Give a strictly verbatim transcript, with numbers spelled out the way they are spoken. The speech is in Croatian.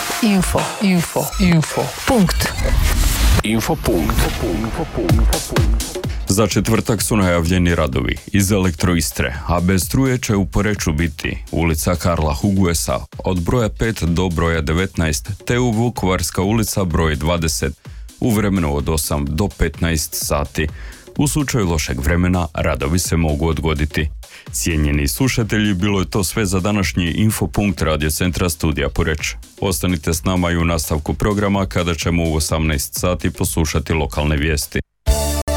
Info, info, info. Punkt. Info punkt. Za četvrtak su najavljeni radovi iz Elektroistre, a bez struje će u Poreču biti ulica Karla Huguesa od broja pet do broja devetnaest, te u Vukovarska ulica broj dvadeset u vremenu od osam do petnaest sati. U slučaju lošeg vremena radovi se mogu odgoditi. Cijenjeni slušatelji, bilo je to sve za današnji Infopunkt Radio Centra Studija Poreč. Ostanite s nama i u nastavku programa kada ćemo u osamnaest sati poslušati lokalne vijesti.